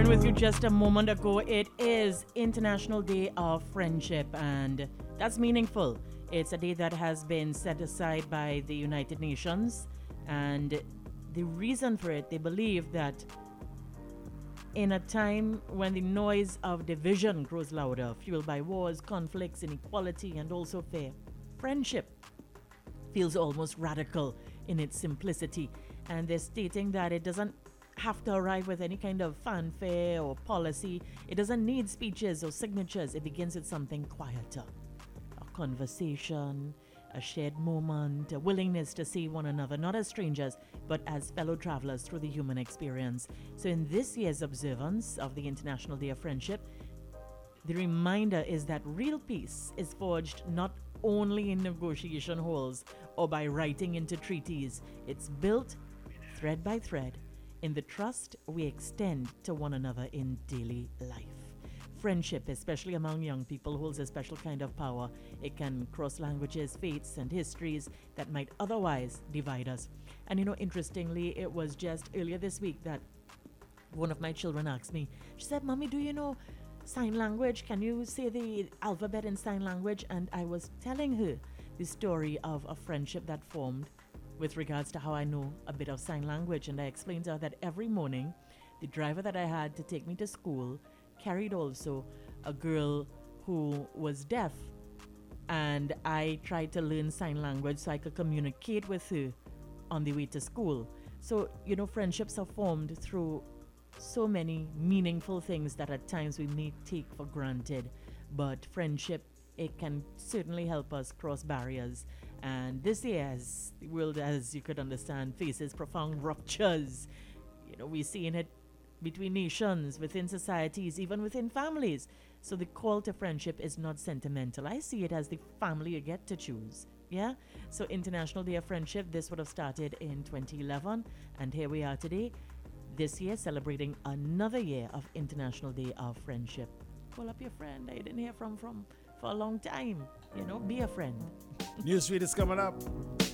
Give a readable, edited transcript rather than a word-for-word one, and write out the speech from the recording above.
sharing with you just a moment ago, it is International Day of Friendship, and that's meaningful. It's a day that has been set aside by the United Nations, and the reason for it, they believe that in a time when the noise of division grows louder, fueled by wars, conflicts, inequality, and also fear, friendship feels almost radical in its simplicity. And they're stating that it doesn't have to arrive with any kind of fanfare or policy. It doesn't need speeches or signatures. It begins with something quieter. A conversation, a shared moment, a willingness to see one another not as strangers, but as fellow travelers through the human experience. So in this year's observance of the International Day of Friendship, the reminder is that real peace is forged not only in negotiation halls or by writing into treaties. It's built thread by thread in the trust we extend to one another in daily life. Friendship, especially among young people, holds a special kind of power. It can cross languages, faiths, and histories that might otherwise divide us. And interestingly, it was just earlier this week that one of my children asked me, she said, "Mommy, do you know sign language? Can you say the alphabet in sign language?" And I was telling her the story of a friendship that formed with regards to how I know a bit of sign language. And I explained to her that every morning, the driver that I had to take me to school carried also a girl who was deaf. And I tried to learn sign language so I could communicate with her on the way to school. So, friendships are formed through so many meaningful things that at times we may take for granted. But friendship, it can certainly help us cross barriers. And this year, as the world, as you could understand, faces profound ruptures. We're seeing it between nations, within societies, even within families. So the call to friendship is not sentimental. I see it as the family you get to choose. Yeah? So International Day of Friendship, this would have started in 2011. And here we are today, this year, celebrating another year of International Day of Friendship. Call up your friend that you didn't hear from for a long time. Be a friend. Newsfeed is coming up.